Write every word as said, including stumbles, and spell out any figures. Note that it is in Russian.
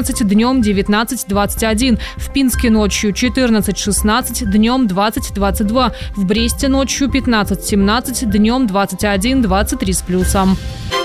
четырнадцать, днем девятнадцать двадцать один. В Пинске ночью четырнадцать шестнадцать, днем двадцать двадцать два. В Бресте ночью пятнадцать семнадцать, днем двадцать один двадцать три с плюсом.